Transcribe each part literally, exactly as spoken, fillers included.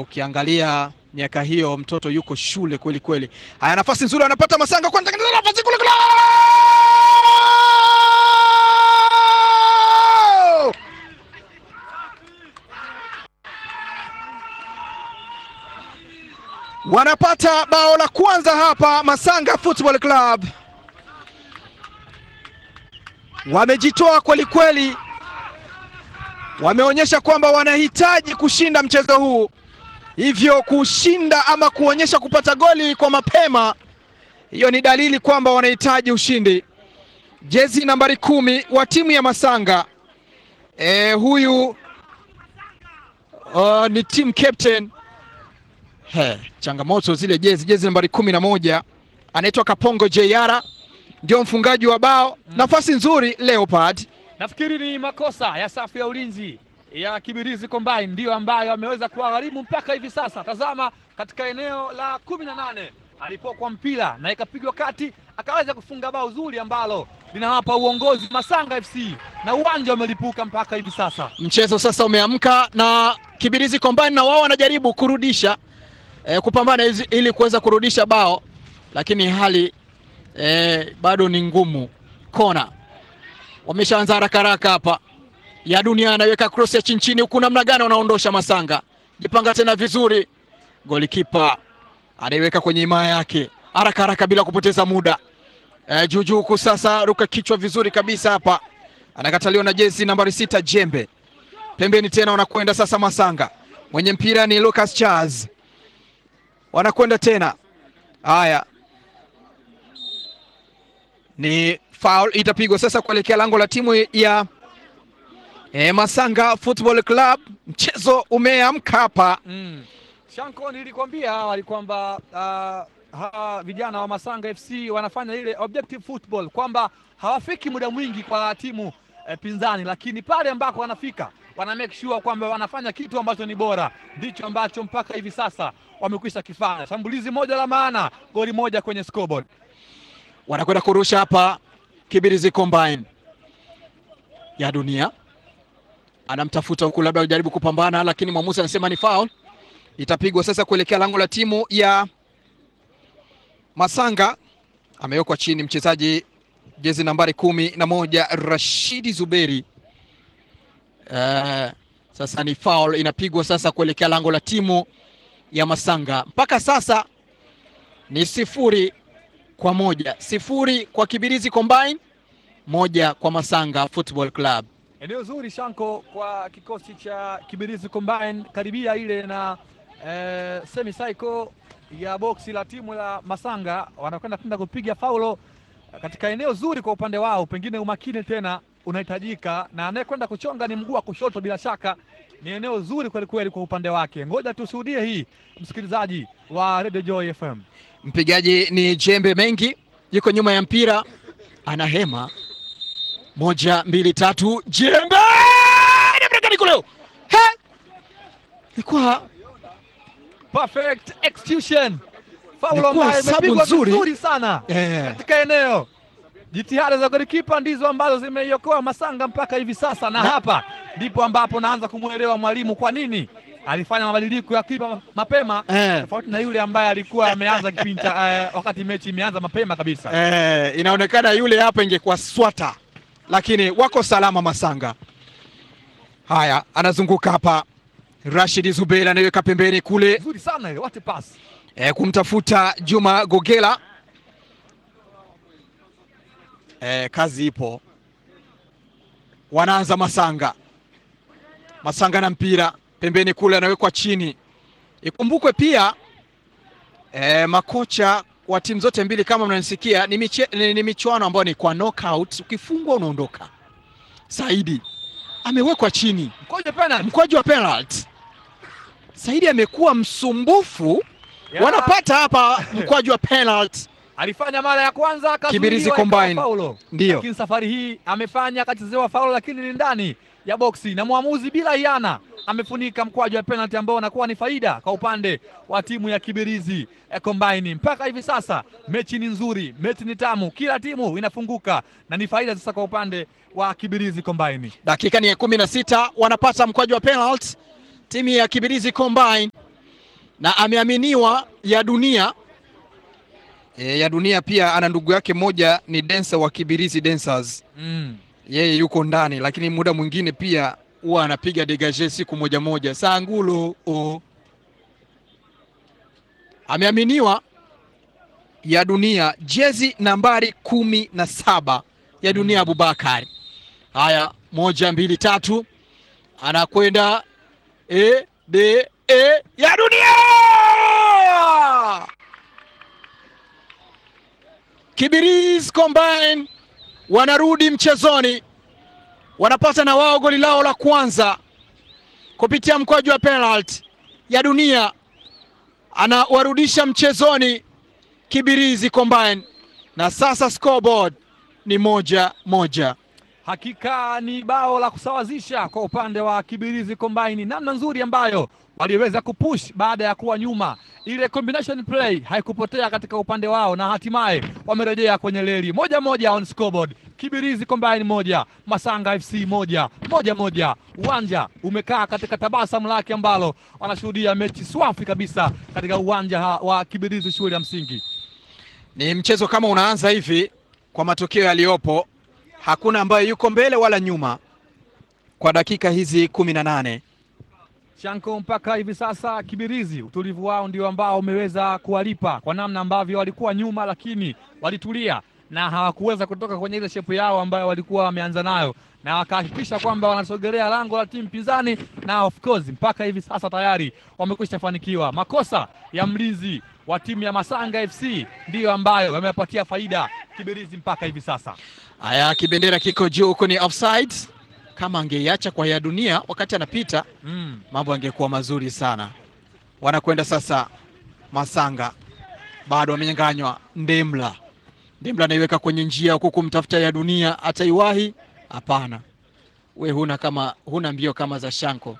ukiangalia miaka hiyo mtoto yuko shule kweli kweli. Haya, nafasi nzuri anapata Masanga kwa nafasi kule kule. Wanapata bao la kwanza hapa Masanga Football Club. Wamejitoa kweli kweli. Wameonyesha kwamba wanahitaji kushinda mchezo huu. Hivyo kushinda ama kuonyesha kupata goli kwa mapema, hiyo ni dalili kwamba wanahitaji ushindi. Jezi nambari kumi wa timu ya Masanga. E, huyu uh, ni team captain. He, changamoto zile jezi. Jezi nambari kumi na moja anaitwa Kapongo Jeyara, ndio mfungaji wa bao. Mm. Nafasi nzuri Leopard. Nafikiri ni makosa ya safu ya ulinzi ya Kibirizi Combine ndio ambayo ameweza kuwagharimu mpaka hivi sasa. Tazama katika eneo la kumi na nane alipokuwa mpira na ikapigwa kati, akaweza kufunga bao zuri ambalo linawapa uongozi Masanga F C na uwanja umelipuka mpaka hivi sasa. Mchezo sasa umeamka na Kibirizi Combine na wao wanajaribu kurudisha e, kupambana ili kuweza kurudisha bao, lakini hali e, bado ni ngumu. Kona wameshaanza haraka haraka hapa. Ya Dunia anaweka cross ya chini huku, namna gani wanaondosha Masanga. Jipanga tena vizuri. Golikipa anaiweka kwenye imaya yake haraka haraka bila kupoteza muda. E, Juju huku sasa ruka kichwa vizuri kabisa hapa. Anakataliwa na jezi nambari sita Jembe. Pembeni tena wanakwenda sasa Masanga. Mwenye mpira ni Lucas Charles. Wanakwenda tena. Haya. Ni foul itapigwa sasa kuelekea lango la timu ya E, Masanga Football Club. Mchezo umeamka hapa. Mm. Shanko, nilikwambia awali kwamba uh, ha, vijana wa Masanga F C wanafanya ile objective football, kwamba hawafiki muda mwingi kwa timu eh, pinzani, lakini pale ambako wanafika wana make sure kwamba wanafanya kitu ambacho ni bora. Ndicho ambacho mpaka hivi sasa wamekwisha kifanya. Shambulizi moja la maana, goli moja kwenye scoreboard. Wanakwenda kurusha hapa Kibirizi Combine. Ya Dunia anamtafuta huku, labda ajaribu kupambana, lakini mwamuzi anasema ni foul. Itapigwa sasa kuelekea lango la timu ya Masanga. Amewekwa chini mchezaji jezi nambari kumi na moja Rashidi Zuberi. Uh, sasa ni foul inapigwa sasa kuelekea lango la timu ya Masanga. Mpaka sasa ni sifuri kwa moja. Sifuri kwa Kibirizi Combine, moja kwa Masanga Football Club. Eneo zuri Shanko kwa kikosi cha Kibirizi Combine, karibia ile na eh, semi cycle ya boksi la timu la Masanga. Wanakwenda kwenda kupiga faulo katika eneo zuri kwa upande wao, pengine umakini tena unahitajika, na anayekwenda kuchonga ni mguu wa kushoto. Bila shaka ni eneo zuri kweli kweli kwa upande wake. Ngoja tushuhudie hii, msikilizaji wa Radio Joy F M. Mpigaji ni Jembe Mengi, yuko nyuma ya mpira, anahema. Moja, mbili, tatu, Jembe! Namrekani kuleo! He! Nikuwa perfect execution. Faulo ambayo imepigwa vizuri sana yeah, katika eneo. Jitihada za golikipa ndizo ambazo zimeiokoa Masanga mpaka hivi sasa, na, na hapa ndipo ambapo naanza kumuelewa mwalimu kwa nini alifanya mabadiliko ya kipa mapema tofauti eh, na yule ambaye alikuwa ameanza kipindi eh, wakati mechi imeanza mapema kabisa. Eh, inaonekana yule hapa ingekuwa swata, lakini wako salama Masanga. Haya, anazunguka hapa Rashid Zubela, anaweka pembeni kule. Nzuri sana ile, what a pass. Eh, kumtafuta Juma Gogela. Eh, kazi ipo. Wanaanza Masanga. Masanga na mpira pembeni kule, anawekwa chini. Ikumbukwe pia eh, makocha wa timu zote mbili kama mnanisikia ni, miche, ni, ni michuano ambayo ni kwa knockout. Ukifungwa unaondoka. Saidi amewekwa chini, mkwaju penalty, mkwaju wa penalty. Saidi amekuwa msumbufu ya. Wanapata hapa mkwaju wa penalty. Alifanya mara ya kwanza Kibirizi Combine faulo, ndio, lakini safari hii amefanya akachezewa faulo, lakini ni ndani ya boksi na muamuzi bila hiana amefunika mkwaju wa penalty ambao unakuwa ni faida kwa upande wa timu ya Kibirizi Combine. Mpaka hivi sasa mechi ni nzuri, mechi ni tamu, kila timu inafunguka na ni faida sasa kwa upande wa Kibirizi Combine. Dakika ni ya kumi na sita, wanapata mkwaju wa penalty timu ya Kibirizi Combine. na ameaminiwa ya dunia. E, ya dunia pia ana ndugu yake moja ni dancer wa Kibirizi Dancers. Mm. Yeye yuko ndani, lakini muda mwingine pia huwa anapiga degage siku moja moja. Sangulo o ameaminiwa ya dunia jezi nambari kumi na saba ya dunia mm. Abubakari. Haya, moja mbili tatu, anakwenda e de e ya dunia. Kibirizi Combine wanarudi mchezoni, wanapata na wao goli lao la kwanza kupitia mkwaju wa penalty. Ya dunia anawarudisha mchezoni Kibirizi Combine, na sasa scoreboard ni moja moja. Hakika ni bao la kusawazisha kwa upande wa Kibirizi Combine, namna nzuri ambayo waliweza kupush baada ya kuwa nyuma. Ile combination play haikupotea katika upande wao na hatimaye wamerejea kwenye leli. Moja moja on scoreboard. Kibirizi Combine moja, Masanga F C moja, moja moja. Uwanja umekaa katika tabasamu lake ambalo wanashuhudia mechi swafi kabisa katika uwanja wa Kibirizi shule ya msingi. Ni mchezo kama unaanza hivi kwa matokeo yaliyopo, hakuna ambaye yuko mbele wala nyuma kwa dakika hizi kumi na nane. Shanko, mpaka hivi sasa Kibirizi utulivu wao ndio ambao umeweza kuwalipa kwa namna ambavyo walikuwa nyuma, lakini walitulia na hawakuweza kutoka kwenye ile shepu yao ambayo walikuwa wameanza nayo, na wakahakikisha kwamba wanasogelea lango la timu pinzani, na of course mpaka hivi sasa tayari wamekwisha fanikiwa. Makosa ya mlinzi wa timu ya Masanga F C ndiyo ambayo wamepatia faida Kibirizi mpaka hivi sasa. Haya, kibendera kiko juu huko, ni offside. Kama angeiacha kwa ya dunia wakati anapita mm. mambo angekuwa mazuri sana. Wanakwenda sasa Masanga, bado wamenyanganywa. Ndemla Ndemla anaiweka kwenye njia huku kumtafuta ya dunia, ataiwahi? Hapana, we huna kama huna mbio kama za Shanko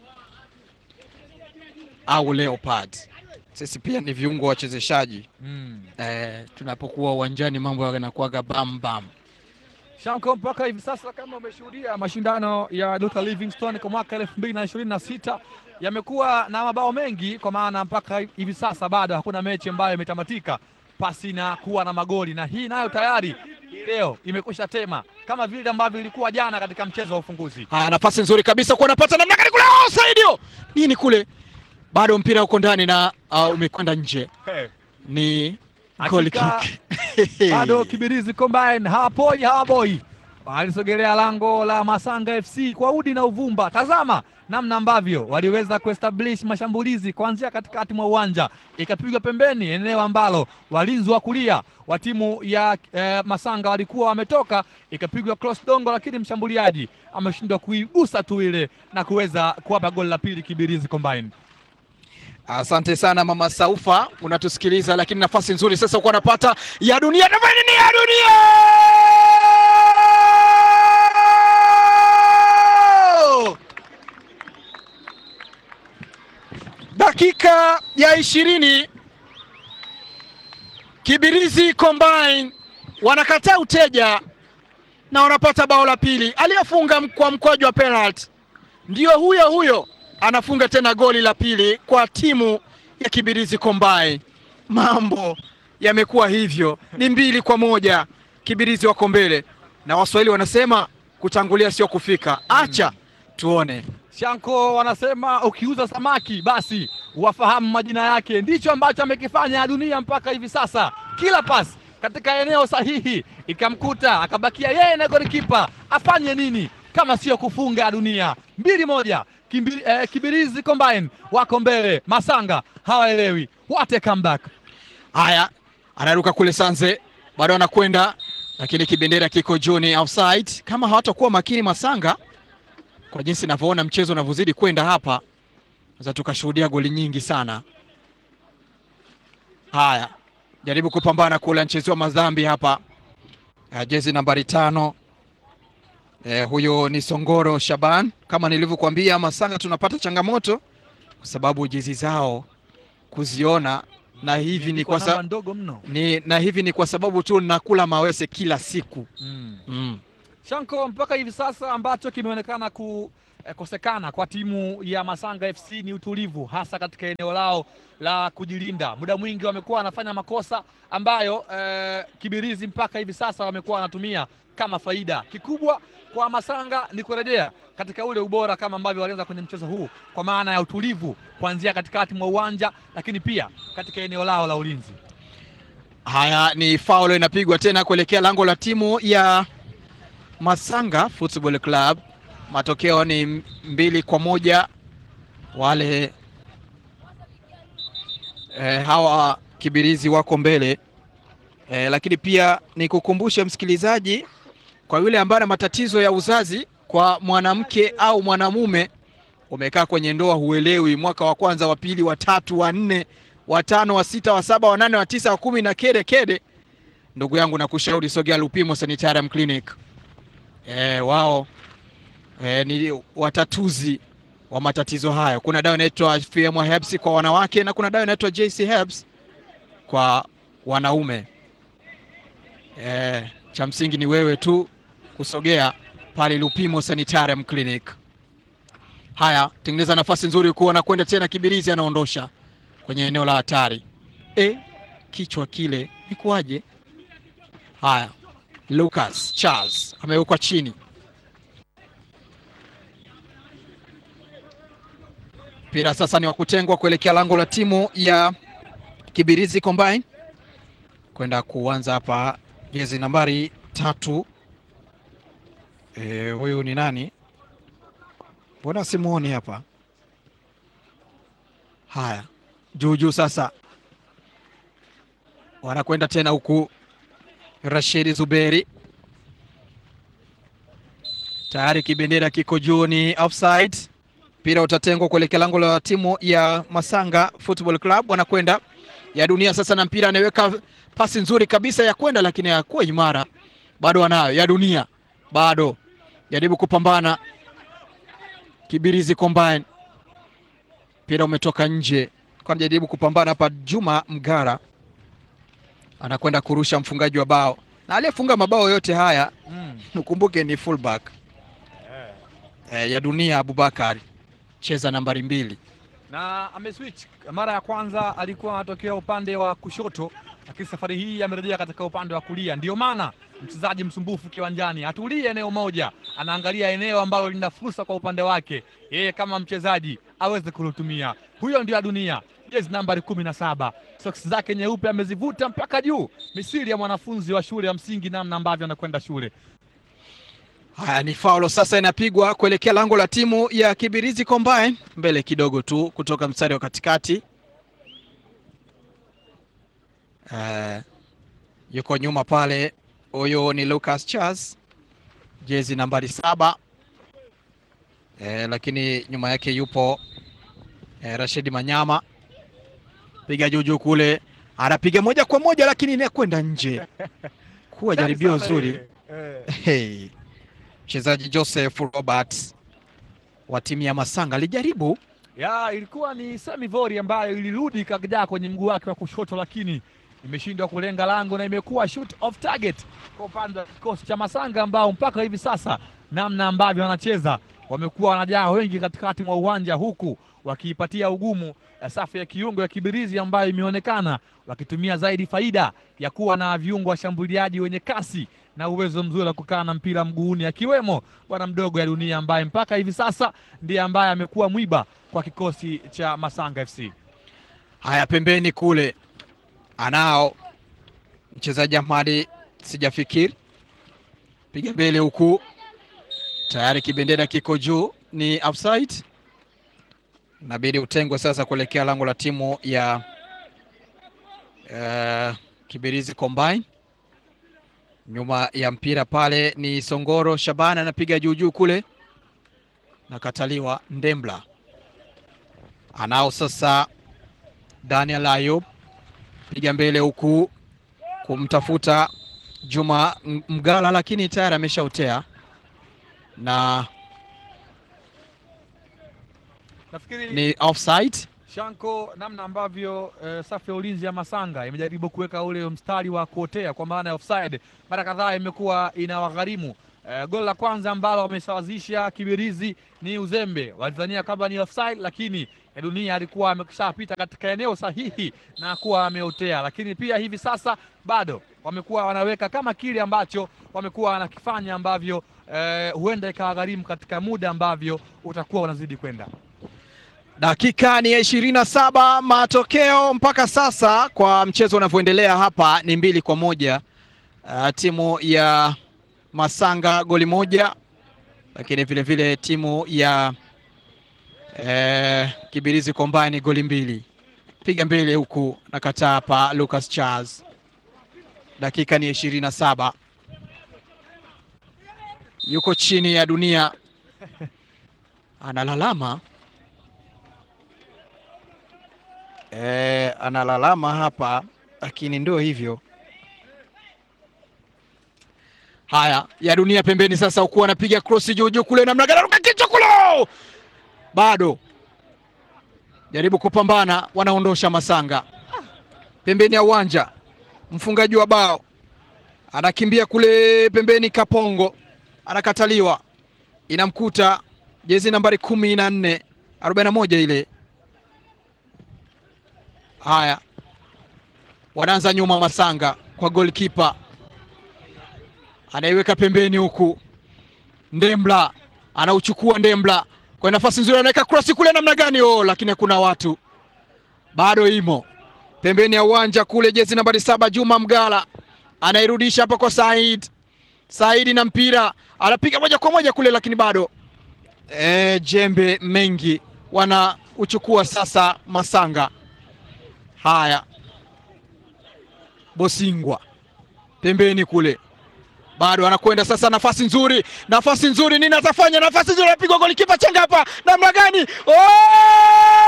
au Leopard. Sisi pia ni viungo wachezeshaji mm. eh, tunapokuwa uwanjani mambo yanakuwa bam bam. Shanko, mpaka hivi sasa kama umeshuhudia mashindano ya Luther Livingstone kwa mwaka elfu mbili na ishirini na sita yamekuwa na mabao mengi, kwa maana mpaka hivi sasa bado hakuna mechi ambayo imetamatika pasi na kuwa na magoli, na hii nayo tayari leo imekwisha tema kama vile ambavyo ilikuwa jana katika mchezo wa ufunguzi. Haya, nafasi nzuri kabisa kwa anapata namna gani kule, oh Saidio nini kule, bado mpira uko ndani na uh, umekwenda nje. Hey. Ni goal kick. Bado Kibirizi Combine hawapoi hawaboi, walisogelea lango la Masanga F C kwa udi na uvumba. Tazama namna ambavyo waliweza kuestablish mashambulizi kuanzia katikati mwa uwanja, ikapigwa pembeni, eneo ambalo walinzi wa kulia wa timu ya eh, Masanga walikuwa wametoka, ikapigwa cross dongo, lakini mshambuliaji ameshindwa kuigusa tu ile na kuweza kuwapa goli la pili Kibirizi Combine. Asante sana Mama Saufa, unatusikiliza, lakini nafasi nzuri sasa uko anapata ya dunia. Nafasi ni ya dunia. Dakika ya ishirini Kibirizi Combine wanakataa uteja na wanapata bao la pili. Aliyefunga kwa mkwaju wa penalty ndio huyo huyo anafunga tena goli la pili kwa timu ya Kibirizi Combine. Mambo yamekuwa hivyo, ni mbili kwa moja. Kibirizi wako mbele, na Waswahili wanasema kutangulia sio kufika. Acha tuone. Shanko, wanasema ukiuza samaki basi wafahamu majina yake. Ndicho ambacho amekifanya ya dunia mpaka hivi sasa. Kila pasi katika eneo sahihi ikamkuta, akabakia yeye na golikipa. Afanye nini kama sio kufunga ya dunia? Mbili moja. Kimbiri, eh, Kibirizi Combine wako mbele, Masanga hawaelewi. What a comeback. Haya, anaruka kule Sanze, bado anakwenda, lakini kibendera kiko juu, ni offside. Kama hawatakuwa makini Masanga, kwa jinsi ninavyoona mchezo unavyozidi kwenda hapa, sasa tukashuhudia goli nyingi sana. Haya, jaribu kupambana kule, mchezo madhambi hapa. Jezi nambari tano. Eh, huyo ni Songoro Shaban. Kama nilivyokuambia, Masanga tunapata changamoto kwa sababu jezi zao kuziona, na hivi ni kwa sababu ni na hivi ni kwa sababu tu nakula mawese kila siku. Mm. Mm. Shanko, mpaka hivi sasa ambacho kimeonekana ku eh, kosekana kwa timu ya Masanga F C ni utulivu, hasa katika eneo lao la kujilinda. Muda mwingi wamekuwa wanafanya makosa ambayo eh, Kibirizi mpaka hivi sasa wamekuwa wanatumia kama faida. Kikubwa kwa Masanga ni kurejea katika ule ubora kama ambavyo walianza kwenye mchezo huu, kwa maana ya utulivu kuanzia katikati mwa uwanja, lakini pia katika eneo lao la ulinzi. Haya, ni faulo inapigwa tena kuelekea lango la timu ya Masanga Football Club. Matokeo ni mbili kwa moja wale e, hawa Kibirizi wako mbele e, lakini pia nikukumbushe msikilizaji, kwa yule ambaye ana matatizo ya uzazi, kwa mwanamke au mwanamume, umekaa kwenye ndoa huelewi, mwaka wa kwanza, wa pili, wa tatu, wa nne, wa tano, wa sita, wa saba, wa nane, wa tisa, wa kumi na kede kede, ndugu yangu nakushauri sogea Lupimo Sanitarium Clinic. E, wao e, ni watatuzi wa matatizo haya. Kuna dawa inaitwa F M Herbs kwa wanawake na kuna dawa inaitwa J C Herbs kwa wanaume. E, cha msingi ni wewe tu kusogea pale Lupimo Sanitarium Clinic. Haya, tengeneza nafasi nzuri kuwa na kwenda tena. Kibirizi anaondosha kwenye eneo la hatari. E, kichwa kile ni kuaje? Haya, Lucas Charles amewekwa chini. Mpira sasa ni wa kutengwa kuelekea lango la timu ya Kibirizi Combine. Kwenda kuanza hapa jezi nambari tatu. E, huyu ni nani? Mbona simuoni hapa? Haya, juu juu sasa wanakwenda tena huku. Rashidi Zuberi tayari, kibendera kiko juu, ni offside. Mpira utatengwa kuelekea lango la timu ya Masanga Football Club. Wanakwenda ya dunia sasa, na mpira anaweka pasi nzuri kabisa ya kwenda, lakini hakuwa imara. Bado wanayo ya dunia, bado jaribu kupambana Kibirizi Combine. Mpira umetoka nje, kwa jaribu kupambana hapa. Juma Mgara anakwenda kurusha, mfungaji wa bao na aliyefunga mabao yote haya mm. Ukumbuke ni fullback yeah. E, ya dunia Abubakar, cheza nambari mbili, na ameswitch. Mara ya kwanza alikuwa anatokea upande wa kushoto, lakini safari hii amerejea katika upande wa kulia. Ndio maana mchezaji msumbufu kiwanjani atulie eneo moja, anaangalia eneo ambalo lina fursa kwa upande wake, yeye kama mchezaji aweze kulitumia. Huyo ndio dunia, jezi nambari kumi na saba, socks zake nyeupe amezivuta mpaka juu, misiri ya mwanafunzi wa shule ya msingi, namna ambavyo anakwenda shule. Haya, ni faulo sasa inapigwa kuelekea lango la timu ya Kibirizi Combine, mbele kidogo tu kutoka mstari wa katikati. Uh, yuko nyuma pale, huyo ni Lucas Charles, jezi nambari saba. Eh, lakini nyuma yake yupo eh, Rashidi Manyama. Piga juju kule, anapiga moja kwa moja, lakini inakwenda nje. Kuwa jaribio zuri. Hey. Mchezaji Joseph Roberts wa timu ya Masanga alijaribu, ya ilikuwa ni semivori ambayo ilirudi ikajaa kwenye mguu wake wa kushoto, lakini imeshindwa kulenga lango na imekuwa shoot off target kwa upande wa kikosi cha Masanga, ambao mpaka hivi sasa namna ambavyo wanacheza wamekuwa wanajaa wengi katikati mwa uwanja, huku wakiipatia ugumu safu ya kiungo ya Kibirizi ambayo imeonekana wakitumia zaidi faida ya kuwa na viungo washambuliaji wenye kasi na uwezo mzuri wa kukaa na mpira mguuni, akiwemo bwana mdogo ya dunia ambaye mpaka hivi sasa ndiye ambaye amekuwa mwiba kwa kikosi cha Masanga F C. Haya, pembeni kule anao mchezaji Ahmadi Sijafikiri, piga mbele huku, tayari kibendera kiko juu, ni offside. Inabidi utengwe sasa kuelekea lango la timu ya uh, Kibirizi Combine. Nyuma ya mpira pale ni Songoro Shabana, anapiga juu juu kule, nakataliwa. Ndembla anao sasa Daniel Ayub, piga mbele huku kumtafuta Juma Mgala, lakini tayari ameshautea. Na nafikiri ni offside. Shanko, namna ambavyo e, safu ya ulinzi ya Masanga imejaribu kuweka ule mstari wa kuotea kwa maana ya offside, mara kadhaa imekuwa inawagharimu Eh, goli la kwanza ambalo wamesawazisha Kibirizi ni uzembe, walidhania kwamba ni offside, lakini Dunia alikuwa ameshapita katika eneo sahihi na kuwa ameotea. Lakini pia hivi sasa bado wamekuwa wanaweka kama kile ambacho wamekuwa wanakifanya ambavyo eh, huenda ikawagharimu katika muda ambavyo utakuwa unazidi kwenda. Dakika ni ya ishirini na saba. Matokeo mpaka sasa kwa mchezo unavyoendelea hapa ni mbili kwa moja. Uh, timu ya Masanga goli moja, lakini vile vile timu ya eh, Kibirizi Combine goli mbili. Piga mbele huku na kataa hapa Lucas Charles. Dakika ni ishirini na saba. Yuko chini ya Dunia analalama eh, analalama hapa, lakini ndio hivyo. Haya, ya Dunia pembeni sasa, huku anapiga cross juu juu kule, namna gani ruka kichwa kule, bado jaribu kupambana, wanaondosha Masanga pembeni ya uwanja. Mfungaji wa bao anakimbia kule pembeni, Kapongo anakataliwa, inamkuta jezi nambari kumi na nne arobaini na moja ile. Haya, wanaanza nyuma Masanga kwa goalkeeper, anaiweka pembeni huku, Ndembla anauchukua, Ndembla kwa nafasi nzuri, anaweka cross kule, namna gani oh, lakini kuna watu bado imo pembeni ya uwanja kule. Jezi nambari saba Juma Mgala anairudisha hapa kwa Said. Said na mpira anapiga moja kwa moja kule, lakini bado e, jembe mengi wanauchukua sasa Masanga. Haya, Bosingwa pembeni kule, bado anakwenda sasa, nafasi nzuri, nafasi nzuri, nini atafanya? Nafasi nzuri, anapigwa goli, kipa chenga hapa, namna gani oh!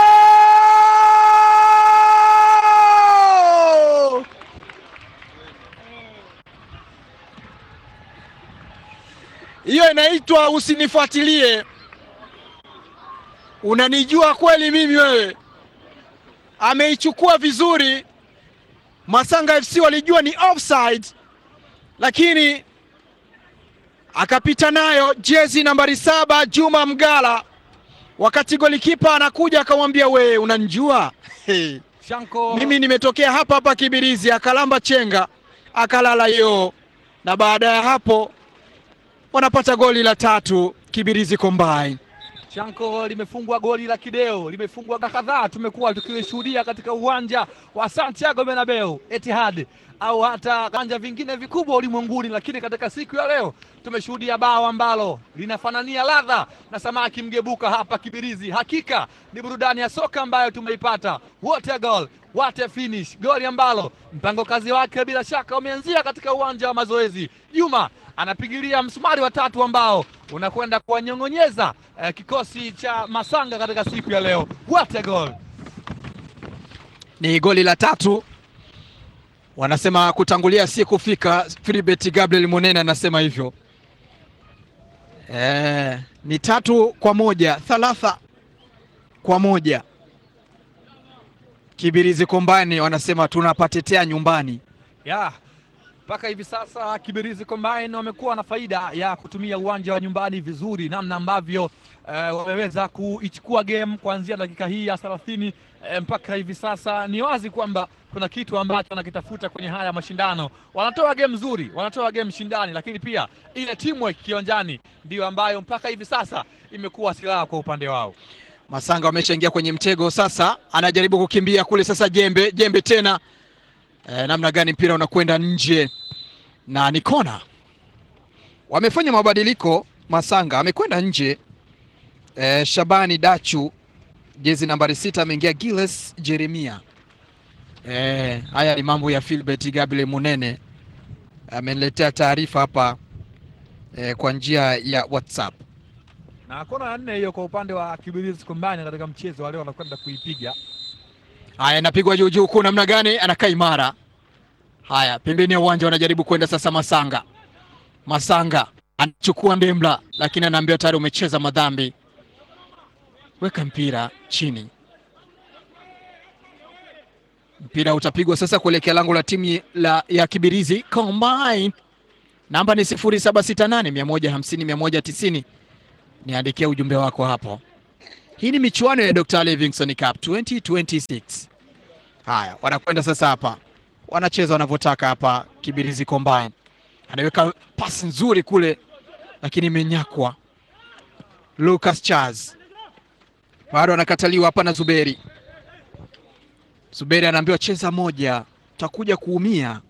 Hiyo inaitwa usinifuatilie. Unanijua kweli mimi wewe? Ameichukua vizuri. Masanga F C walijua ni offside, lakini akapita nayo jezi nambari saba Juma Mgala, wakati golikipa anakuja akamwambia we unanijua? Hey. Shanko, mimi nimetokea hapa hapa Kibirizi. Akalamba chenga akalala yo, na baada ya hapo wanapata goli la tatu Kibirizi Combine. Shanko, limefungwa goli la kideo, limefungwa kadhaa tumekuwa tukilishuhudia katika uwanja wa Santiago Bernabeu, Etihad au hata viwanja vingine vikubwa ulimwenguni, lakini katika siku ya leo tumeshuhudia bao ambalo linafanania ladha na samaki mgebuka hapa Kibirizi. Hakika ni burudani ya soka ambayo tumeipata. What a goal, what a finish! Goli ambalo mpango kazi wake bila shaka umeanzia katika uwanja wa mazoezi. Juma anapigilia msumari wa tatu ambao unakwenda kuwanyong'onyeza eh, kikosi cha Masanga katika siku ya leo. What a goal! Ni goli la tatu. Wanasema kutangulia si kufika. Philibert Gabriel Munene anasema hivyo. Eh, ni tatu kwa moja, thalatha kwa moja. Kibirizi Combine wanasema tunapatetea nyumbani. Yeah. Mpaka hivi sasa Kibirizi Combine wamekuwa na faida ya kutumia uwanja wa nyumbani vizuri, namna ambavyo eh, wameweza kuichukua game kuanzia dakika hii ya thelathini eh, mpaka hivi sasa. Ni wazi kwamba kuna kitu ambacho wanakitafuta kwenye haya mashindano. Wanatoa game nzuri, wanatoa game shindani, lakini pia ile teamwork kiwanjani ndio ambayo mpaka hivi sasa imekuwa silaha kwa upande wao. Masanga wameshaingia kwenye mtego sasa, anajaribu kukimbia kule sasa, jembe jembe tena. E, namna gani mpira unakwenda nje na ni kona. Wamefanya mabadiliko Masanga, amekwenda nje e, Shabani Dachu jezi nambari sita, ameingia Giles Jeremia. E, haya ni mambo ya Philbert Gabriel Munene, ameniletea taarifa hapa e, kwa njia ya WhatsApp. Na kona ya nne hiyo kwa upande wa Kibirizi Combine katika mchezo wa leo wanakwenda kuipiga. Haya, napigwa juu juu kwa namna gani, anakaa imara. Haya, pembeni ya uwanja wanajaribu kwenda sasa Masanga. Masanga anachukua Ndembla, lakini anaambia tayari umecheza madhambi. Weka mpira chini. Mpira utapigwa sasa kuelekea lango la timu la ya Kibirizi Combine. Namba ni sifuri saba sita nane mia moja hamsini mia moja tisini. Niandikie ujumbe wako hapo. Hii ni michuano ya Doctor Livingstone Cup twenty twenty-six. Haya, wanakwenda sasa hapa. Wanacheza wanavyotaka hapa. Kibirizi Combine anaweka pasi nzuri kule, lakini imenyakwa. Lucas Charles bado anakataliwa hapa na Zuberi. Zuberi anaambiwa cheza moja, utakuja kuumia.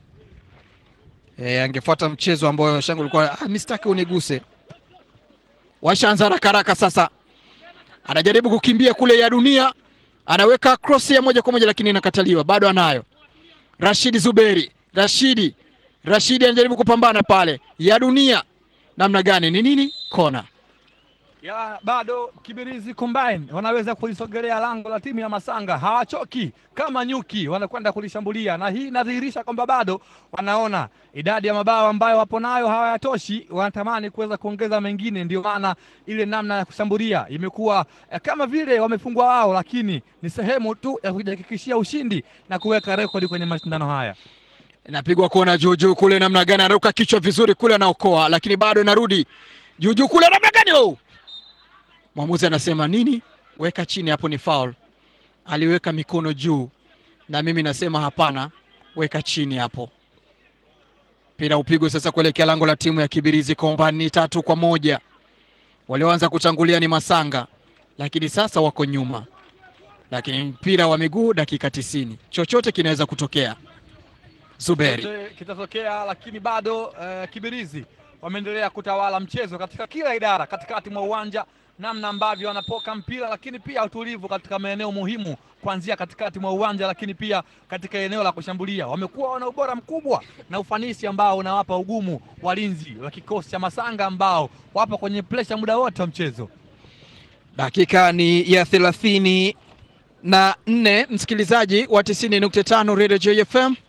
E, angefuata mchezo ambao Shangu alikuwa ah, mistake uniguse. Washaanza haraka haraka sasa. Anajaribu kukimbia kule ya dunia. Anaweka cross ya moja kwa moja lakini inakataliwa. Bado anayo. Rashidi Zuberi. Rashidi. Rashidi anajaribu kupambana pale. Ya dunia. Namna gani? Ni nini? Kona. Ya bado Kibirizi Combine wanaweza kulisogelea lango la timu ya Masanga, hawachoki kama nyuki, wanakwenda kulishambulia, na hii inadhihirisha kwamba bado wanaona idadi ya mabao ambayo wapo nayo hawayatoshi, wanatamani kuweza kuongeza mengine. Ndio maana ile namna ya kushambulia imekuwa eh, kama vile wamefungwa wao, lakini ni sehemu tu ya kujihakikishia ushindi na kuweka rekodi kwenye mashindano haya. Inapigwa kona juu juu kule, namna gani anaruka kichwa vizuri kule, anaokoa, lakini bado inarudi juu juu kule, namna gani oh! Mwamuzi anasema nini? Weka chini hapo, ni foul. Aliweka mikono juu na mimi nasema hapana, weka chini hapo. Mpira upigwe sasa kuelekea lango la timu ya Kibirizi Combine. Ni tatu kwa moja. Walioanza kutangulia ni Masanga, lakini sasa wako nyuma. Lakini mpira wa miguu, dakika tisini, chochote kinaweza kutokea. Zuberi chochote kitatokea, lakini bado uh, Kibirizi wameendelea kutawala mchezo katika kila idara, katikati mwa uwanja, namna ambavyo wanapoka mpira, lakini pia utulivu katika maeneo muhimu kuanzia katikati mwa uwanja, lakini pia katika eneo la kushambulia. Wamekuwa wana ubora mkubwa na ufanisi ambao unawapa ugumu walinzi wa kikosi cha Masanga ambao wapo kwenye pressure muda wote wa mchezo. Dakika ni ya thelathini na nne, msikilizaji wa tisini nukta tano Radio J F M,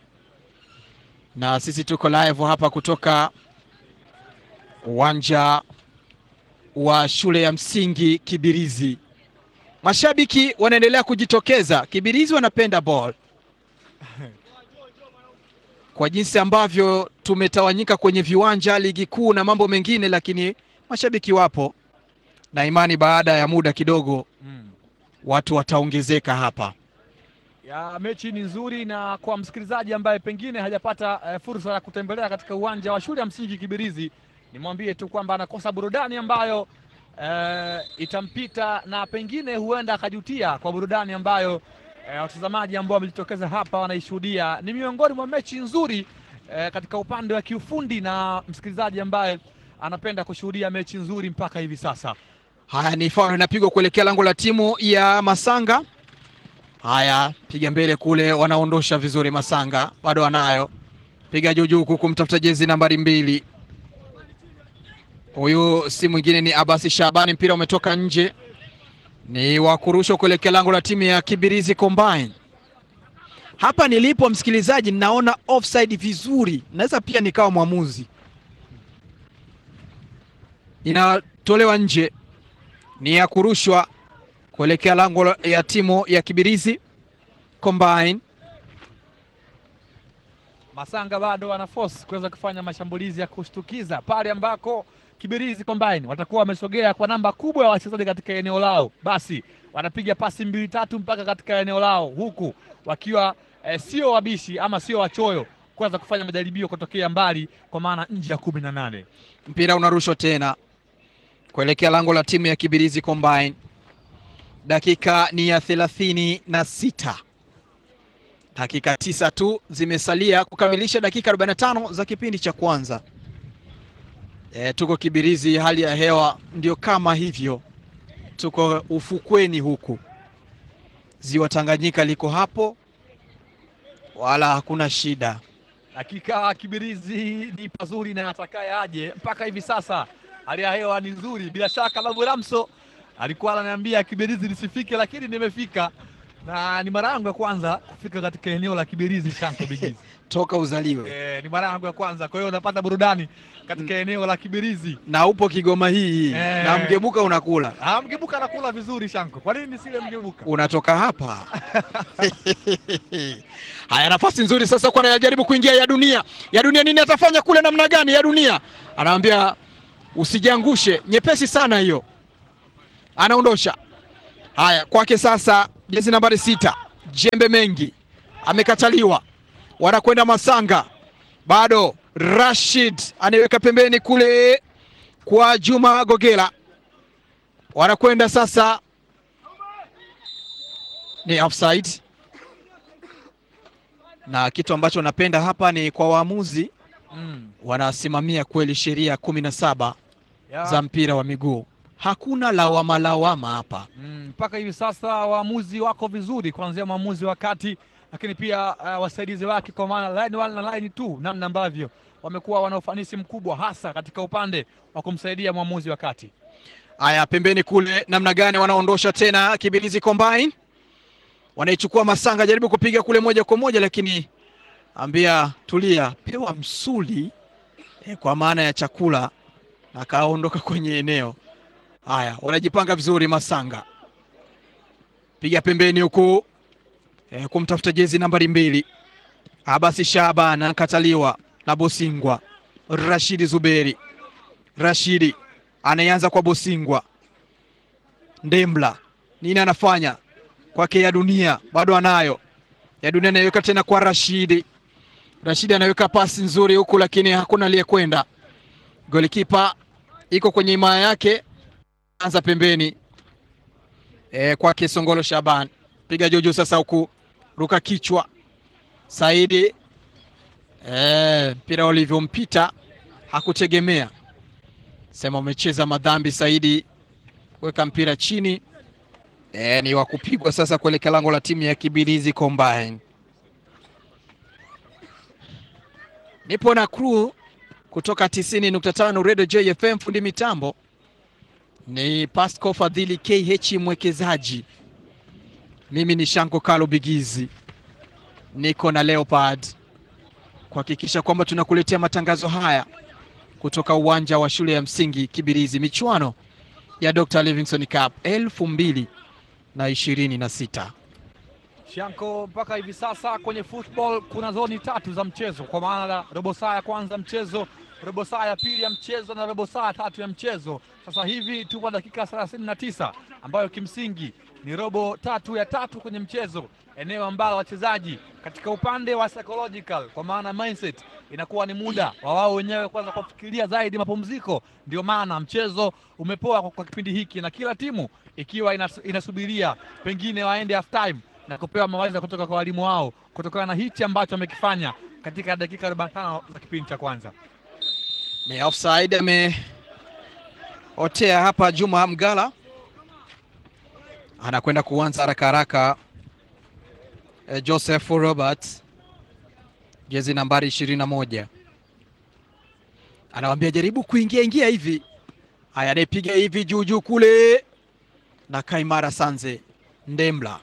na sisi tuko live hapa kutoka uwanja wa shule ya msingi Kibirizi. Mashabiki wanaendelea kujitokeza. Kibirizi wanapenda ball. Kwa jinsi ambavyo tumetawanyika kwenye viwanja, ligi kuu na mambo mengine, lakini mashabiki wapo na imani baada ya muda kidogo mm. watu wataongezeka hapa. Ya mechi ni nzuri, na kwa msikilizaji ambaye pengine hajapata uh, fursa ya kutembelea katika uwanja wa shule ya msingi Kibirizi, nimwambie tu kwamba anakosa burudani ambayo uh, itampita, na pengine huenda akajutia kwa burudani ambayo uh, watazamaji ambao wamejitokeza hapa wanaishuhudia. Ni miongoni mwa mechi nzuri uh, katika upande wa kiufundi, na msikilizaji ambaye anapenda kushuhudia mechi nzuri mpaka hivi sasa. Haya, ni foul inapigwa kuelekea lango la timu ya Masanga. Haya, piga mbele kule, wanaondosha vizuri Masanga, bado anayo. Piga juu juu huku kumtafuta jezi nambari mbili. Huyu si mwingine ni Abasi Shabani. Mpira umetoka nje, ni wa kurushwa kuelekea lango la timu ya Kibirizi Combine. Hapa nilipo msikilizaji, naona offside vizuri, naweza pia nikawa mwamuzi. Inatolewa nje, ni ya kurushwa kuelekea lango ya timu ya Kibirizi Combine. Masanga bado wana force kuweza kufanya mashambulizi ya kushtukiza pale ambako Kibirizi Combine watakuwa wamesogea kwa namba kubwa ya wachezaji katika eneo lao, basi wanapiga pasi mbili tatu mpaka katika eneo lao, huku wakiwa eh, sio wabishi ama sio wachoyo kuweza kufanya majaribio kutokea mbali, kwa maana nje ya kumi na nane. Mpira unarushwa tena kuelekea lango la timu ya Kibirizi Combine. Dakika ni ya thelathini na sita. Dakika tisa tu zimesalia kukamilisha dakika arobaini na tano za kipindi cha kwanza. E, tuko Kibirizi, hali ya hewa ndio kama hivyo. Tuko ufukweni huku. Ziwa Tanganyika liko hapo, wala hakuna shida. Dakika Kibirizi ni pazuri na atakaye aje. Mpaka hivi sasa hali ya hewa ni nzuri. Bila shaka Babu Ramso alikuwa ananiambia Kibirizi nisifike, lakini nimefika. na ni mara yangu ya kwanza kufika katika eneo la Kibirizi Shanko Bigizi. Toka uzaliwe. Eh, ni mara yangu ya kwanza, kwa hiyo unapata burudani katika eneo la Kibirizi. Na upo Kigoma hii hii. Eh. Na mgebuka unakula. Ah, mgebuka anakula vizuri Shanko. Kwa nini nisile mgebuka? Unatoka hapa. Haya, nafasi nzuri sasa kwa anajaribu kuingia ya dunia. Ya dunia nini atafanya kule namna gani ya dunia? Anaambia usijiangushe, nyepesi sana hiyo. Anaondosha. Haya, kwake sasa jezi nambari sita, Jembe Mengi. Amekataliwa. Wanakwenda Masanga. Bado Rashid anaweka pembeni kule kwa Juma Gogela. Wanakwenda sasa, ni offside. Na kitu ambacho napenda hapa ni kwa waamuzi Mm. wanasimamia kweli sheria kumi na saba Ya. za mpira wa miguu. Hakuna lawama lawama hapa. Mpaka mm, hivi sasa waamuzi wako vizuri, kuanzia mwamuzi wa kati, lakini pia uh, wasaidizi wake, kwa maana line one na line two, namna ambavyo wamekuwa wana ufanisi mkubwa hasa katika upande wa kumsaidia mwamuzi wa kati. Haya, pembeni kule namna gani wanaondosha tena Kibirizi Combine. Wanaichukua Masanga, jaribu kupiga kule moja kwa moja, lakini ambia tulia, pewa msuli eh, kwa maana ya chakula, na kaondoka kwenye eneo. Haya, wanajipanga vizuri Masanga. Piga pembeni huku eh, kumtafuta jezi nambari mbili. Abasi Shaban anakataliwa na Bosingwa. Rashidi Zuberi. Rashidi anaanza kwa Bosingwa. Ndembla nini anafanya kwake? Ya dunia bado anayo. Ya dunia anaiweka tena kwa Rashidi. Rashidi anaweka pasi nzuri huku, lakini hakuna aliyekwenda. Golikipa iko kwenye imaya yake, anza pembeni e, kwake Songolo Shaban. Piga jojo sasa huku, ruka kichwa Saidi. Eh, mpira ulivyompita hakutegemea. Sema umecheza madhambi Saidi, weka mpira chini. E, ni wa kupigwa sasa kuelekea lango la timu ya Kibirizi Combine. Nipo na crew kutoka tisini nukta tano Radio J F M. Fundi mitambo ni Pasco Fadhili K H mwekezaji. Mimi ni Shanko Kalo Bigizi, niko na Leopard kuhakikisha kwamba tunakuletea matangazo haya kutoka uwanja wa shule ya msingi Kibirizi, michuano ya Doctor Livingstone Cup elfu mbili na ishirini na sita. Shanko, mpaka hivi sasa kwenye football kuna zoni tatu za mchezo, kwa maana robo saa ya kwanza mchezo, robo saa ya pili ya mchezo na robo saa tatu ya mchezo. Sasa hivi tupo dakika thelathini na tisa ambayo kimsingi ni robo tatu ya tatu kwenye mchezo, eneo ambalo wachezaji katika upande wa psychological, kwa maana mindset, inakuwa ni muda wa wao wenyewe kwanza kufikiria zaidi mapumziko. Ndio maana mchezo umepoa kwa, kwa kipindi hiki, na kila timu ikiwa inas, inasubiria pengine waende half time na kupewa mawaidha kutoka kwa walimu wao kutokana na hichi ambacho wamekifanya katika dakika arobaini na tano za kipindi cha kwanza. Ni offside, ameotea hapa Juma Mgala. Anakwenda kuanza haraka haraka eh, Joseph Roberts, jezi nambari ishirini na moja. Anawaambia jaribu kuingia ingia hivi. Haya, anapiga hivi juu juu kule na Kaimara Sanze. Ndembla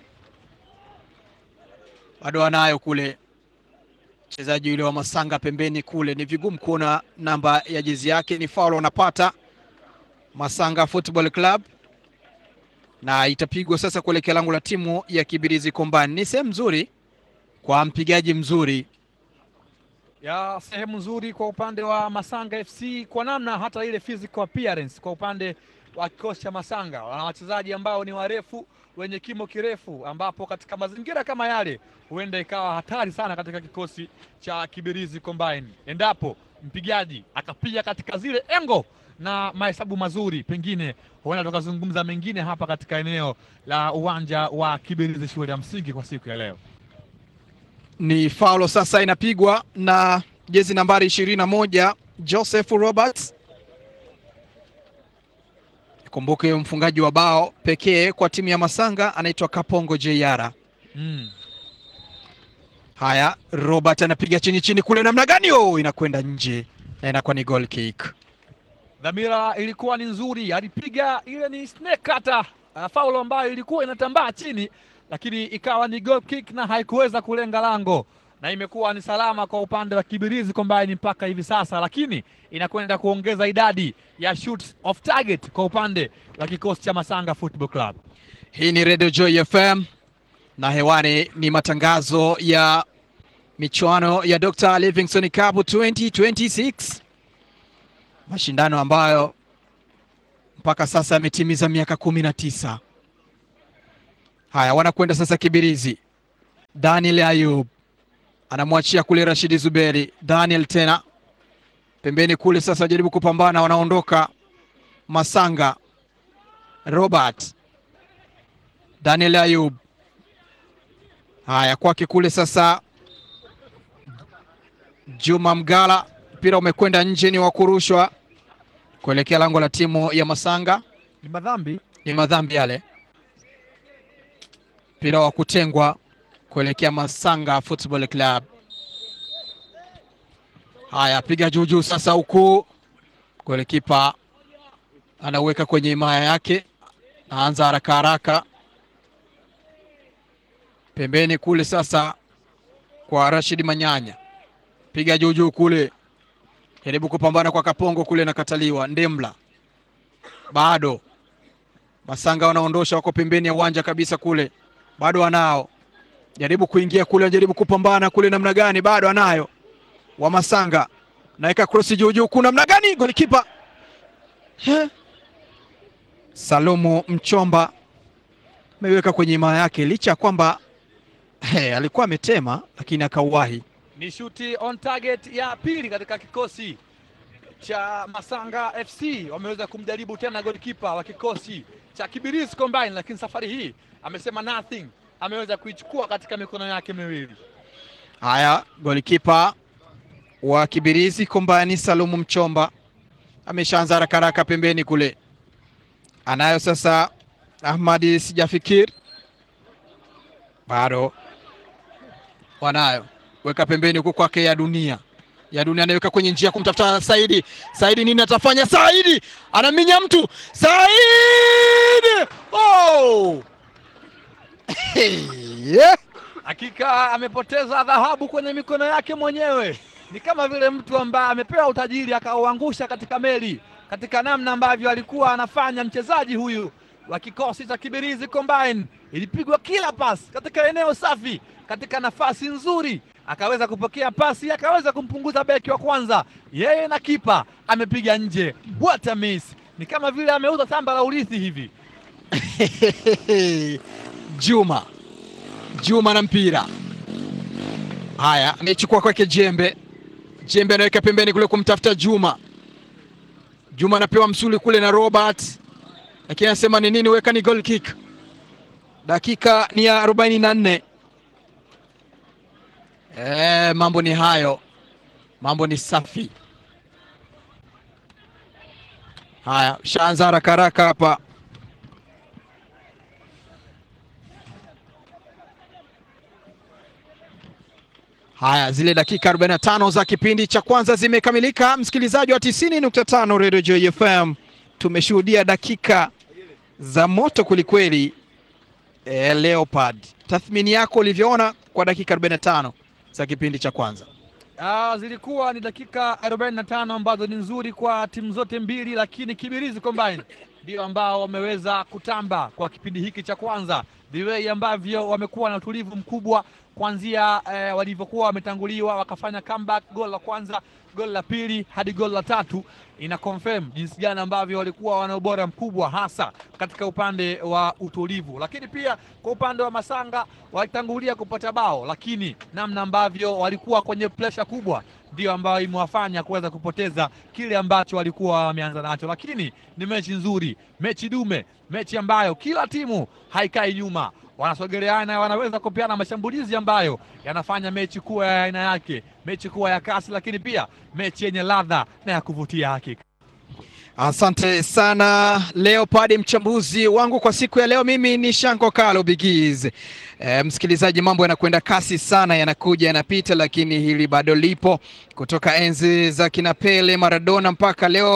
bado anayo kule, mchezaji yule wa Masanga pembeni kule. Ni vigumu kuona namba ya jezi yake. Ni foul wanapata Masanga Football Club, na itapigwa sasa kuelekea lango la timu ya Kibirizi Combine. Ni sehemu nzuri kwa mpigaji mzuri, ya sehemu nzuri kwa upande wa Masanga F C, kwa namna hata ile physical appearance kwa upande wa kikosi cha Masanga. Wana wachezaji ambao ni warefu, wenye kimo kirefu, ambapo katika mazingira kama yale huenda ikawa hatari sana katika kikosi cha Kibirizi Combine, endapo mpigaji akapiga katika zile engo na mahesabu mazuri, pengine huenda tukazungumza mengine hapa katika eneo la uwanja wa Kibirizi shule ya msingi kwa siku ya leo. Ni faulo sasa inapigwa na jezi nambari ishirini na moja Joseph Roberts. Kumbuke mfungaji wa bao pekee kwa timu ya Masanga anaitwa Kapongo Jeyara. Mm. Haya, Robert anapiga chini chini kule, namna gani? Oh, inakwenda nje na inakuwa ni goal kick. Dhamira ilikuwa ni nzuri, alipiga ile ni snake cutter, uh, faulo ambayo ilikuwa inatambaa chini, lakini ikawa ni goal kick na haikuweza kulenga lango, na imekuwa ni salama kwa upande wa Kibirizi Combine mpaka hivi sasa, lakini inakwenda kuongeza idadi ya shots off target kwa upande wa kikosi cha Masanga Football Club. Hii ni Radio Joy F M na hewani ni matangazo ya michuano ya Doctor Livingstone Cup twenty twenty-six, mashindano ambayo mpaka sasa yametimiza miaka kumi na tisa. Haya, wanakwenda sasa Kibirizi. Daniel Ayub anamwachia kule Rashidi Zuberi. Daniel tena pembeni kule, sasa jaribu kupambana, wanaondoka Masanga. Robert, Daniel Ayub. Haya, kwake kule sasa Juma Mgala, mpira umekwenda nje, ni wa kurushwa kuelekea lango la timu ya Masanga. Ni madhambi, ni madhambi yale, mpira wa kutengwa kuelekea Masanga Football Club. Haya, piga juu juu sasa huku, golikipa anaweka kwenye himaya yake, naanza haraka haraka pembeni kule sasa kwa Rashid Manyanya, piga juu juu kule, jaribu kupambana kwa Kapongo kule, nakataliwa. Ndemla bado, Masanga wanaondosha, wako pembeni ya uwanja kabisa kule, bado wanao, jaribu kuingia kule, jaribu kupambana kule, namna gani, bado anayo wa Masanga, naika cross juu juu, kuna namna gani, golikipa Salomo Mchomba ameweka kwenye himaya yake, licha ya kwamba Hey, alikuwa ametema lakini akauwahi. Ni shuti on target ya pili katika kikosi cha Masanga F C. Wameweza kumjaribu tena goalkeeper wa kikosi cha Kibirizi Combine, lakini safari hii amesema nothing, ameweza kuichukua katika mikono yake miwili. Haya, goalkeeper wa Kibirizi Combine Salomo Mchomba ameshaanza haraka haraka pembeni kule, anayo sasa Ahmadi Sijafikir, bado wanayo, weka pembeni huko kwake ya dunia ya dunia, anaweka kwenye njia kumtafuta Saidi. Saidi nini atafanya? Saidi anaminya mtu, Saidi oh! yeah. Hakika amepoteza dhahabu kwenye mikono yake mwenyewe. Ni kama vile mtu ambaye amepewa utajiri akauangusha katika meli, katika namna ambavyo alikuwa anafanya mchezaji huyu wa kikosi cha Kibirizi Combine. Ilipigwa kila pasi katika eneo safi, katika nafasi nzuri, akaweza kupokea pasi, akaweza kumpunguza beki wa kwanza, yeye na kipa amepiga nje. What a miss! Ni kama vile ameuza samba la urithi hivi. Juma Juma na mpira. Haya, amechukua kwake Jembe. Jembe anaweka pembeni kule kumtafuta Juma. Juma anapewa msuli kule na Robert, lakini anasema ni nini, weka ni goal kick. Dakika ni ya arobaini na nne. Eh, mambo ni hayo, mambo ni safi. Haya, shaanza haraka haraka hapa. Haya, zile dakika arobaini na tano za kipindi cha kwanza zimekamilika. Msikilizaji wa tisini nukta tano Radio Joy F M, tumeshuhudia dakika za moto kwelikweli. E, Leopard, tathmini yako ulivyoona kwa dakika arobaini na tano za kipindi cha kwanza? Ah, zilikuwa ni dakika arobaini na tano ambazo ni nzuri kwa timu zote mbili, lakini Kibirizi Combine ndio ambao wameweza kutamba kwa kipindi hiki cha kwanza, the way ambavyo wamekuwa na utulivu mkubwa kuanzia eh, walivyokuwa wametanguliwa, wakafanya comeback, goal la kwanza, goal la pili hadi goal la tatu. Ina confirm jinsi gani ambavyo walikuwa wana ubora mkubwa hasa katika upande wa utulivu, lakini pia kwa upande wa Masanga walitangulia kupata bao, lakini namna ambavyo walikuwa kwenye pressure kubwa ndio ambayo imewafanya kuweza kupoteza kile ambacho walikuwa wameanza nacho. Lakini ni mechi nzuri, mechi dume, mechi ambayo kila timu haikai nyuma, wanasogeleana, wanaweza kupeana mashambulizi ambayo yanafanya mechi kuwa ya aina yake, mechi kuwa ya kasi, lakini pia mechi yenye ladha na ya kuvutia hakika. Asante sana Leopard, mchambuzi wangu kwa siku ya leo. Mimi ni Shanko Kalo Bigiz. E, msikilizaji, mambo yanakwenda kasi sana, yanakuja yanapita, lakini hili bado lipo, kutoka enzi za kina Pele, Maradona mpaka leo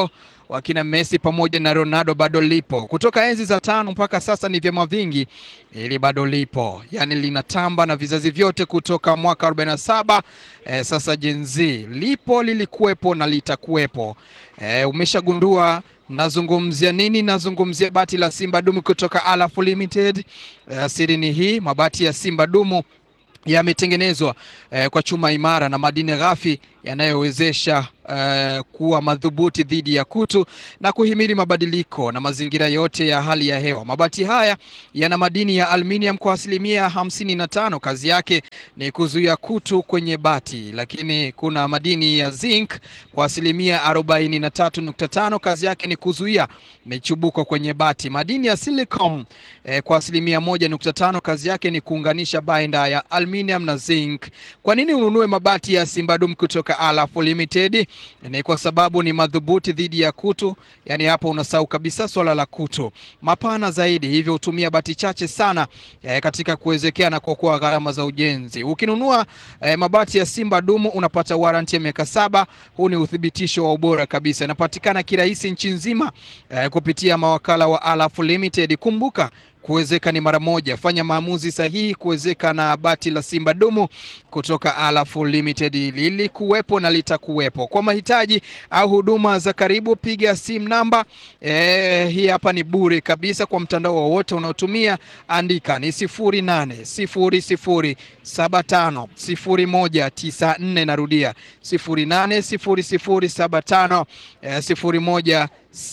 wakina Messi pamoja na Ronaldo bado lipo. Kutoka enzi za tano mpaka sasa ni vyama vingi, ili bado lipo, yani linatamba na vizazi vyote kutoka mwaka arobaini na saba. E, sasa Gen Z lipo, lilikuwepo na litakuwepo. E, umeshagundua nazungumzia nini? Nazungumzia bati la Simba Dumu kutoka Alaf Limited. E, siri ni hii, mabati ya Simba Dumu yametengenezwa eh, kwa chuma imara na madini ghafi yanayowezesha eh, kuwa madhubuti dhidi ya kutu na kuhimili mabadiliko na mazingira yote ya hali ya hewa. Mabati haya yana madini ya aluminium kwa asilimia hamsini na tano. Kazi yake ni kuzuia kutu kwenye bati, lakini kuna madini ya zinc kwa asilimia arobaini na tatu nukta tano. Kazi yake ni kuzuia michubuko kwenye bati. Madini ya silicon eh, kwa asilimia moja nukta tano. Kazi yake ni kuunganisha bainda ya aluminium na zinc. Kwa nini ununue mabati ya Simba Dumu kutoka Alaf Limited? Ni kwa sababu ni madhubuti dhidi ya kutu, yani hapo unasahau kabisa swala la kutu. Mapana zaidi, hivyo hutumia bati chache sana eh, katika kuwezekea na kuokoa gharama za ujenzi. Ukinunua eh, mabati ya Simba Dumu unapata warranty ya miaka saba. Huu ni uthibitisho wa ubora kabisa. Inapatikana kirahisi nchi nzima eh, kupitia mawakala wa Alaf Limited. Kumbuka, kuwezeka ni mara moja. Fanya maamuzi sahihi kuwezeka na bati la Simba Dumu kutoka Alaf Limited. Lili kuwepo na litakuwepo. Kwa mahitaji au huduma za karibu, piga simu namba eh, hii hapa ni bure kabisa kwa mtandao wowote unaotumia. Andika ni sifuri nane sifuri sifuri saba tano sifuri moja tisa nne. Narudia sifuri nane sifuri sifuri saba tano sifuri moja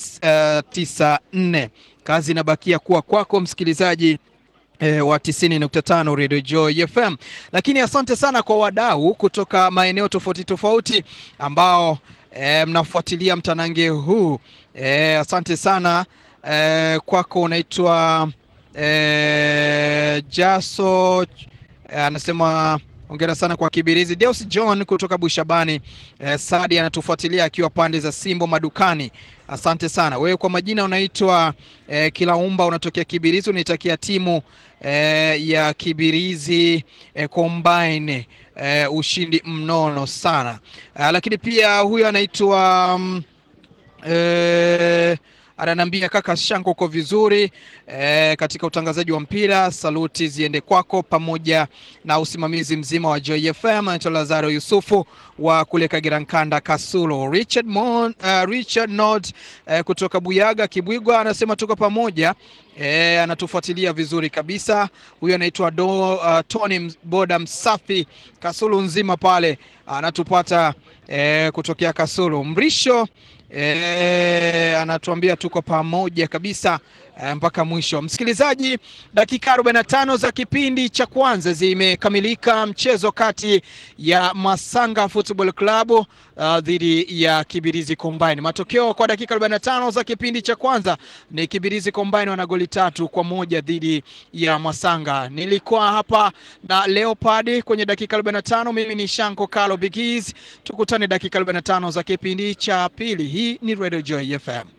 tisa nne. Kazi inabakia kuwa kwako msikilizaji E, wa tisini nukta tano Radio Joy F M. Lakini asante sana kwa wadau kutoka maeneo tofauti tofauti ambao e, mnafuatilia mtanange huu. E, asante sana e, kwako. Unaitwa e, Jaso e, anasema hongera sana kwa Kibirizi. Deus John kutoka Bushabani. E, Sadi anatufuatilia akiwa pande za Simbo madukani. Asante sana. Wewe kwa majina unaitwa eh, Kilaumba, unatokea Kibirizi, unaitakia timu eh, ya Kibirizi eh, Combine eh, ushindi mnono sana. Eh, lakini pia huyu anaitwa um, eh, ananiambia kaka Shanko uko vizuri e, katika utangazaji wa mpira. Saluti ziende kwako pamoja na usimamizi mzima wa Joy F M. Anaitwa Lazaro Yusufu wa kule Kagerankanda Kasulo. Richard Mon, uh, Richard Nod uh, kutoka Buyaga Kibwigwa anasema tuko pamoja. E, anatufuatilia vizuri kabisa. Huyu anaitwa uh, Tony Boda Msafi Kasulu nzima pale anatupata e, kutokea Kasulu. Mrisho E, anatuambia tuko pamoja kabisa e, mpaka mwisho. Msikilizaji, dakika arobaini na tano za kipindi cha kwanza zimekamilika. Mchezo kati ya Masanga Football Club uh, dhidi ya Kibirizi Combine. Matokeo kwa dakika arobaini na tano za kipindi cha kwanza ni Kibirizi Combine wana goli tatu kwa moja dhidi ya Masanga. Nilikuwa hapa na Leopard kwenye dakika arobaini na tano. Mimi ni Shanko Kalo Bigiz. Tukutane dakika arobaini na tano za kipindi cha pili. Hii ni Radio Joy F M.